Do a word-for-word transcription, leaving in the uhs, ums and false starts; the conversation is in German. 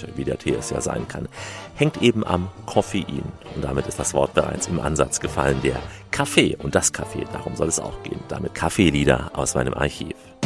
und wie der Tee es ja sein kann, hängt eben am Koffein. Und damit ist das Wort bereits im Ansatz gefallen, der Kaffee und das Kaffee, darum soll es auch gehen. Damit Kaffeelieder aus meinem Archiv.